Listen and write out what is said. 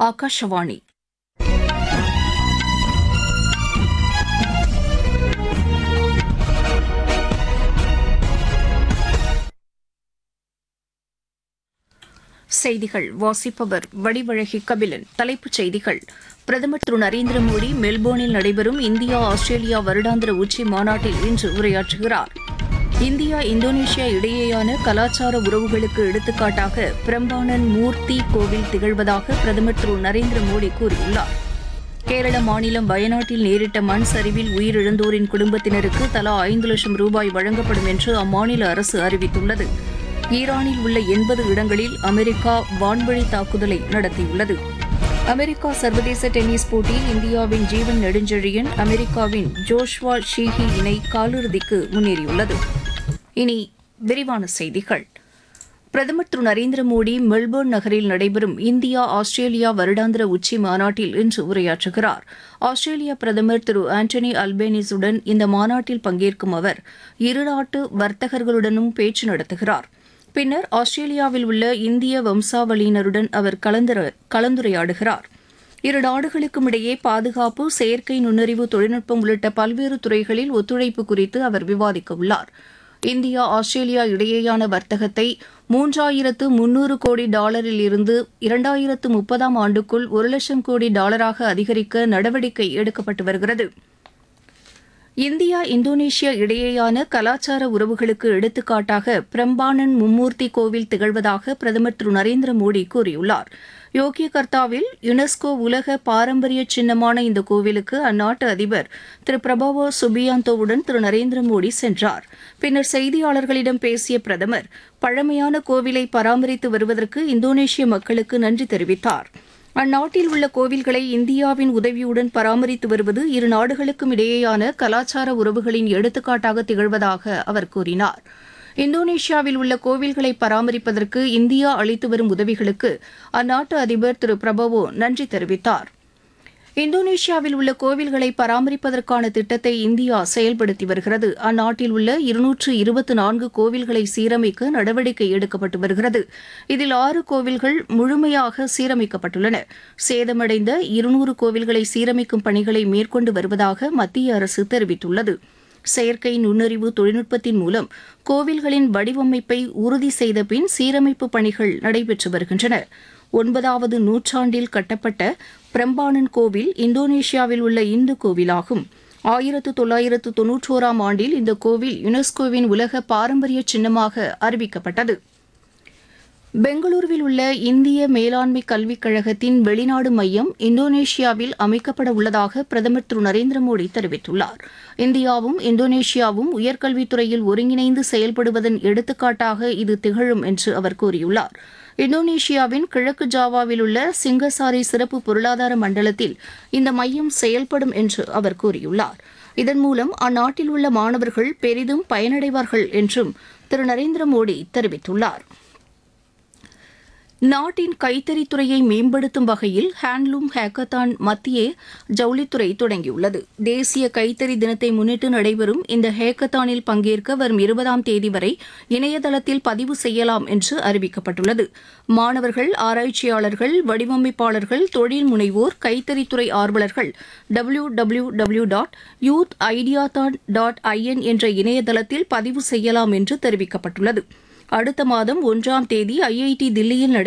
ஆகாஷவாணி. செய்திகள் வாசிப்பவர் வடிவழகி கபிலன். தலைப்புச் செய்திகள்: பிரதமர் திரு நரேந்திர மோடி மெல்போர்னில் நடைபெறும் இந்தியா ஆஸ்திரேலியா வருடாந்திர உச்சி மாநாட்டில் இன்று உரையாற்றுகிறார். இந்தியா இந்தோனேஷியா இடையேயான கலாச்சார உறவுகளுக்கு எடுத்துக்காட்டாக பிரம்பானன் மூர்த்தி கோவில் திகழ்வதாக பிரதமர் திரு நரேந்திர மோடி கூறியுள்ளார். கேரள மாநிலம் வயநாட்டில் நேரிட்ட மண் சரிவில் உயிரிழந்தோரின் குடும்பத்தினருக்கு தலா 5 லட்சம் ரூபாய் வழங்கப்படும் என்று அம்மாநில அரசு அறிவித்துள்ளது. ஈரானில் உள்ள 80 இடங்களில் அமெரிக்கா வான்வழி தாக்குதலை நடத்தியுள்ளது. அமெரிக்கா சர்வதேச டென்னிஸ் போட்டியில் இந்தியாவின் ஜீவன் நெடுஞ்செழியன், அமெரிக்காவின் ஜோஷ்வா ஷீஹி இணை காலிறுதிக்கு முன்னேறியுள்ளது. இனி விரிவான செய்திகள். பிரதமர் திரு நரேந்திர மோடி மெல்போர்ன் நகரில் நடைபெறும் இந்தியா ஆஸ்திரேலியா வருடாந்திர உச்சி மாநாட்டில் இன்று உரையாற்றுகிறார். ஆஸ்திரேலிய பிரதமர் திரு ஆண்டனி அல்பேனிஸுடன் இந்த மாநாட்டில் பங்கேற்கும் அவர் இருநாட்டு வர்த்தகர்களுடனும் பேச்சு நடத்துகிறார். பின்னர் ஆஸ்திரேலியாவில் உள்ள இந்திய வம்சாவளியினருடன் அவர் கலந்துரையாடுகிறார். இரு நாடுகளுக்கும் இடையே பாதுகாப்பு, செயற்கை நுண்ணறிவு தொழில்நுட்பம் உள்ளிட்ட பல்வேறு துறைகளில் ஒத்துழைப்பு குறித்து அவர் விவாதிக்க உள்ளார். இந்தியா ஆஸ்திரேலியா இடையேயான வர்த்தகத்தை 3,300 கோடி டாலரில் இருந்து 2030ஆம் ஆண்டுக்குள் 1 லட்சம் கோடி டாலராக அதிகரிக்க நடவடிக்கை எடுக்கப்பட்டு வருகிறது. இந்தியா இந்தோனேஷியா இடையேயான கலாச்சார உறவுகளுக்கு எடுத்துக்காட்டாக பிரம்பானன் மும்மூர்த்தி கோவில் திகழ்வதாக பிரதமர் திரு நரேந்திர மோடி கூறியுள்ளார். யோக்கியகர்த்தாவில் யுனெஸ்கோ உலக பாரம்பரிய சின்னமான இந்த கோவிலுக்கு அந்நாட்டு அதிபர் திரு பிரபாவோ சுபியாந்தோவுடன் திரு நரேந்திர மோடி சென்றார். பின்னர் செய்தியாளர்களிடம் பேசிய பிரதமர் பழமையான கோவிலை பராமரித்து வருவதற்கு இந்தோனேஷிய மக்களுக்கு நன்றி தெரிவித்தார். அந்நாட்டில் உள்ள கோவில்களை இந்தியாவின் உதவியுடன் பராமரித்து வருவது இரு நாடுகளுக்கும் இடையேயான கலாச்சார உறவுகளின் எடுத்துக்காட்டாக திகழ்வதாக அவர் கூறினார். இந்தோனேஷியாவில் உள்ள கோவில்களை பராமரிப்பதற்கு இந்தியா அளித்து வரும் உதவிகளுக்கு அந்நாட்டு அதிபர் திரு பிரபவோ நன்றி தெரிவித்தார். இந்தோனேஷியாவில் உள்ள கோவில்களை பராமரிப்பதற்கான திட்டத்தை இந்தியா செயல்படுத்தி வருகிறது. அந்நாட்டில் உள்ள 224 கோவில்களை சீரமைக்க நடவடிக்கை எடுக்கப்பட்டு வருகிறது. இதில் 6 கோவில்கள் முழுமையாக சீரமைக்கப்பட்டுள்ளன. சேதமடைந்த 200 கோவில்களை சீரமைக்கும் பணிகளை மேற்கொண்டு வருவதாக மத்திய அரசு தெரிவித்துள்ளது. செயற்கை நுண்ணறிவு தொழில்நுட்பத்தின் மூலம் கோவில்களின் வடிவமைப்பை உறுதி செய்த பின் சீரமைப்பு பணிகள் நடைபெற்று வருகின்றன. 9வது நூற்றாண்டில் கட்டப்பட்ட பிரம்பானன் கோவில் இந்தோனேஷியாவில் உள்ள இந்து கோவிலாகும். 1991ஆம் ஆண்டில் இந்த கோவில் யுனெஸ்கோவின் உலக பாரம்பரிய சின்னமாக அறிவிக்கப்பட்டது. பெங்களூருவில் உள்ள இந்திய மேலாண்மை கல்விக் கழகத்தின் வெளிநாடு மையம் இந்தோனேஷியாவில் அமைக்கப்பட உள்ளதாக பிரதமர் திரு நரேந்திர மோடி தெரிவித்துள்ளார். இந்தியாவும் இந்தோனேஷியாவும் உயர்கல்வித்துறையில் ஒருங்கிணைந்து செயல்படுவதன் எடுத்துக்காட்டாக இது திகழும் என்று அவர் கூறியுள்ளார். இந்தோனேஷியாவின் கிழக்கு ஜாவாவில் உள்ள சிங்கசாரி சிறப்பு பொருளாதார மண்டலத்தில் இந்த மையம் செயல்படும் என்று அவர் கூறியுள்ளார். இதன் மூலம் அந்நாட்டில் உள்ள மாணவர்கள் பெரிதும் பயனடைவார்கள் என்றும் திரு நரேந்திர மோடி தெரிவித்துள்ளார். நாட்டின் கைத்தறித்துறையை மேம்படுத்தும் வகையில் ஹேண்ட்லூம் ஹேக்கத்தான் மத்திய ஜவுளித்துறை தொடங்கியுள்ளது. தேசிய கைத்தறி தினத்தை முன்னிட்டு நடைபெறும் இந்த ஹேக்கத்தானில் பங்கேற்க வரும் 20ஆம் தேதி வரை இணையதளத்தில் பதிவு செய்யலாம் என்று அறிவிக்கப்பட்டுள்ளது. மாணவர்கள், ஆராய்ச்சியாளர்கள், வடிவமைப்பாளர்கள், தொழில் முனைவோர், கைத்தறித்துறை ஆர்வலர்கள் www.youthIdeathon.in என்ற இணையதளத்தில் பதிவு செய்யலாம் என்று தெரிவிக்கப்பட்டுள்ளது. அடுத்த மாதம் 1ஆம் தேதி IIT தில்லியில்